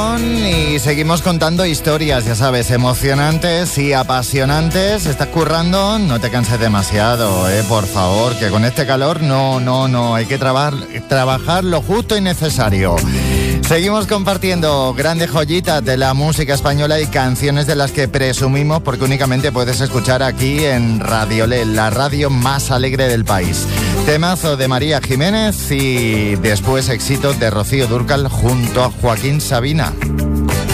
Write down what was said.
Y seguimos contando historias, ya sabes, emocionantes y apasionantes. Estás currando, no te canses demasiado, por favor, que con este calor no, hay que trabajar lo justo y necesario. Seguimos compartiendo grandes joyitas de la música española y canciones de las que presumimos porque únicamente puedes escuchar aquí en Radio Le, la radio más alegre del país. Temazo de María Jiménez y después éxito de Rocío Dúrcal junto a Joaquín Sabina.